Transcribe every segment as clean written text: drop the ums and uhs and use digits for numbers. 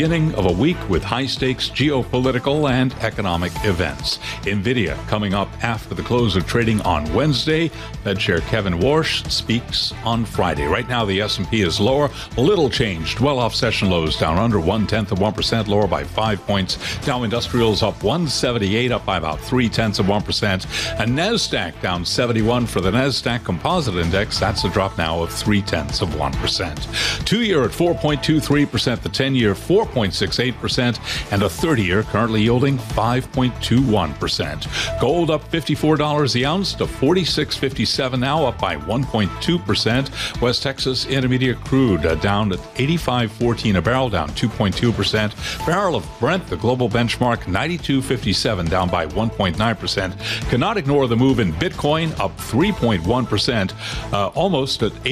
beginning of a week with high-stakes geopolitical and economic events. NVIDIA coming up after the close of trading on Wednesday. Fed Chair Kevin Warsh speaks on Friday. Right now, the S&P is lower, a little changed, well off session lows, down under 0.1%, lower by 5 points. Dow Industrials up 178, up by about 0.3%. And NASDAQ down 71 for the NASDAQ Composite Index. That's a drop now of 0.3%. 2-year at 4.23%, the 10-year 4.68%, and a 30-year currently yielding 5.21%. Gold up $54 the ounce to $46.57 now, up by 1.2%. West Texas Intermediate crude down at 85.14 a barrel, down 2.2%. Barrel of Brent, the global benchmark, 92.57, down by 1.9%. Cannot ignore the move in Bitcoin, up 3.1%, almost at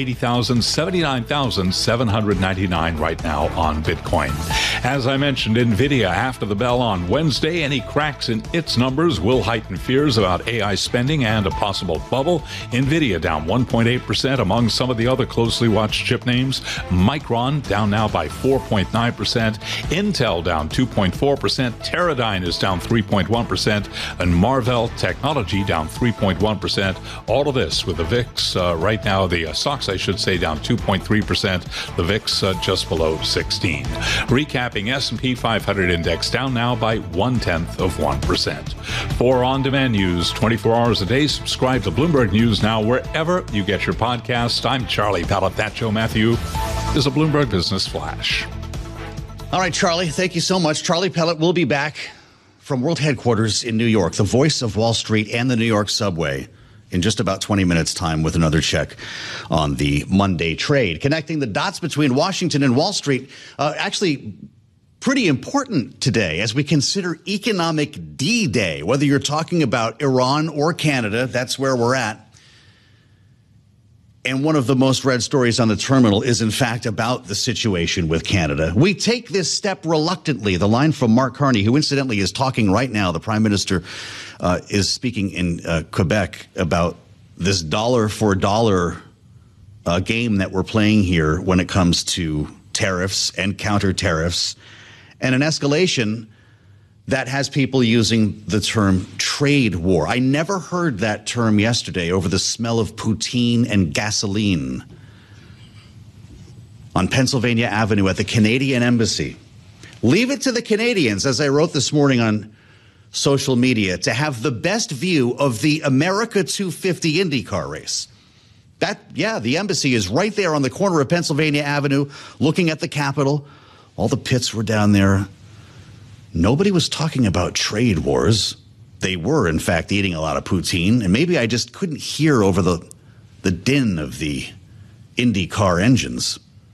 79,799 right now on Bitcoin. As I mentioned, NVIDIA after the bell on Wednesday. Any cracks in its numbers will heighten fears about AI spending and a possible bubble. NVIDIA down 1.8% among some of the other closely watched chip names. Micron down now by 4.9%. Intel down 2.4%. Teradyne is down 3.1%. And Marvell Technology down 3.1%. All of this with the VIX right now, the stocks, I should say, down 2.3%. The VIX just below 16. Recapping, S&P 500 index down now by 0.1%. For on-demand news 24 hours a day, subscribe to Bloomberg News Now wherever you get your podcast. I'm Charlie Pellet. That Joe Matthew is a Bloomberg Business Flash. All right, Charlie, thank you so much. Charlie Pellet will be back from World Headquarters in New York, the voice of Wall Street and the New York subway, in just about 20 minutes' time with another check on the Monday trade. Connecting the dots between Washington and Wall Street, actually pretty important today as we consider Economic D-Day. Whether you're talking about Iran or Canada, that's where we're at. And one of the most read stories on the terminal is, in fact, about the situation with Canada. We take this step reluctantly. The line from Mark Carney, who incidentally is talking right now, the Prime Minister is speaking in Quebec about this dollar for dollar game that we're playing here when it comes to tariffs and counter tariffs, and an escalation that has people using the term trade war. I never heard that term yesterday over the smell of poutine and gasoline on Pennsylvania Avenue at the Canadian Embassy. Leave it to the Canadians, as I wrote this morning on social media, to have the best view of the America 250 IndyCar race. The embassy is right there on the corner of Pennsylvania Avenue, looking at the Capitol. All the pits were down there. Nobody was talking about trade wars. They were, in fact, eating a lot of poutine, and maybe I just couldn't hear over the din of the IndyCar engines.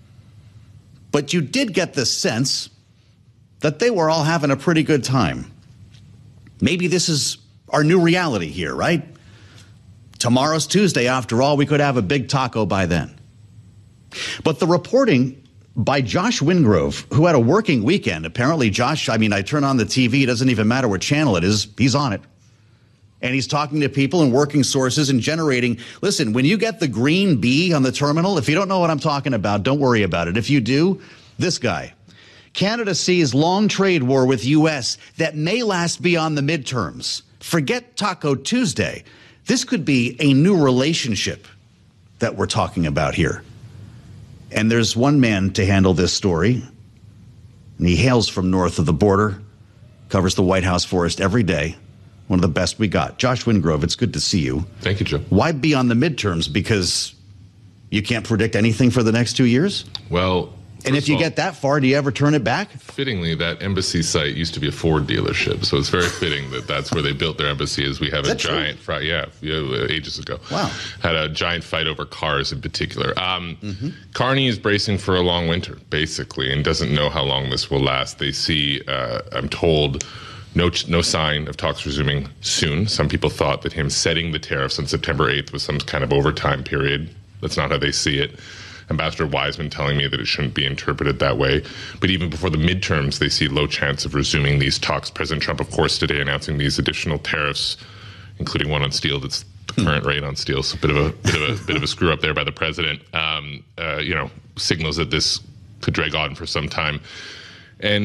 But you did get the sense that they were all having a pretty good time. Maybe this is our new reality here, right? Tomorrow's Tuesday, after all. We could have a big taco by then. But the reporting by Josh Wingrove, who had a working weekend. Apparently, Josh, I turn on the TV, it doesn't even matter what channel it is, he's on it. And he's talking to people and working sources and generating. Listen, when you get the green B on the terminal, if you don't know what I'm talking about, don't worry about it. If you do, this guy. Canada sees long trade war with U.S. that may last beyond the midterms. Forget Taco Tuesday. This could be a new relationship that we're talking about here. And there's one man to handle this story, and he hails from north of the border, covers the White House for us every day. One of the best we got. Josh Wingrove, it's good to see you. Thank you, Joe. Why be on the midterms? Because you can't predict anything for the next 2 years? Well, and if you get that far, do you ever turn it back? Fittingly, that embassy site used to be a Ford dealership, so it's very fitting that that's where they built their embassy. Is we have a giant fight? Yeah, ages ago. Wow, had a giant fight over cars in particular. Carney is bracing for a long winter, basically, and doesn't know how long this will last. They see, I'm told, no sign of talks resuming soon. Some people thought that him setting the tariffs on September 8th was some kind of overtime period. That's not how they see it. Ambassador Wiseman telling me that it shouldn't be interpreted that way. But even before the midterms, they see low chance of resuming these talks. President Trump, of course, today announcing these additional tariffs, including one on steel that's the current rate on steel. So a bit of a screw up there by the president. Signals that this could drag on for some time. And